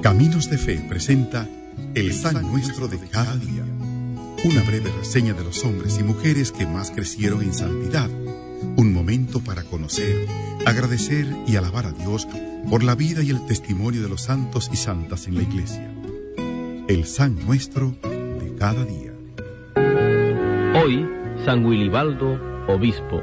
Caminos de Fe presenta El San Nuestro de cada día. Una breve reseña de los hombres y mujeres que más crecieron en santidad. Un momento para conocer, agradecer y alabar a Dios por la vida y el testimonio de los santos y santas en la Iglesia. El San Nuestro de cada día. Hoy, San Wilibaldo, obispo.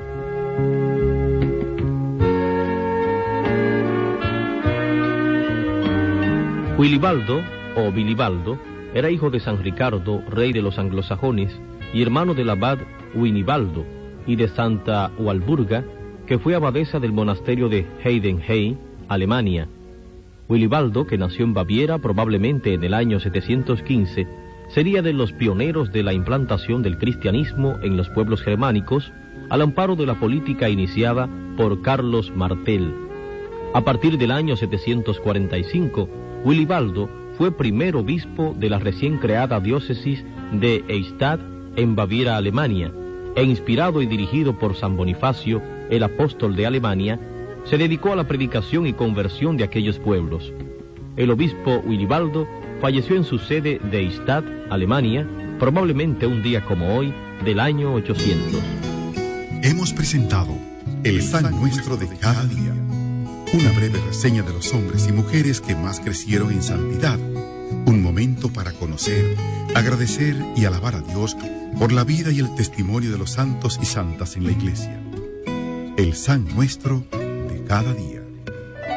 Wilibaldo, o Bilibaldo, era hijo de San Ricardo, rey de los anglosajones, y hermano del abad Winibaldo, y de Santa Walburga, que fue abadesa del monasterio de Heidenheim, Alemania. Wilibaldo, que nació en Baviera probablemente en el año 715, sería de los pioneros de la implantación del cristianismo en los pueblos germánicos, al amparo de la política iniciada por Carlos Martel. A partir del año 745, Wilibaldo fue primer obispo de la recién creada diócesis de Eichstätt en Baviera, Alemania, e inspirado y dirigido por San Bonifacio, el apóstol de Alemania, se dedicó a la predicación y conversión de aquellos pueblos. El obispo Wilibaldo falleció en su sede de Eichstätt, Alemania, probablemente un día como hoy, del año 800. Hemos presentado El San Nuestro de cada día. Una breve reseña de los hombres y mujeres que más crecieron en santidad. Un momento para conocer, agradecer y alabar a Dios por la vida y el testimonio de los santos y santas en la Iglesia. El San Nuestro de cada día.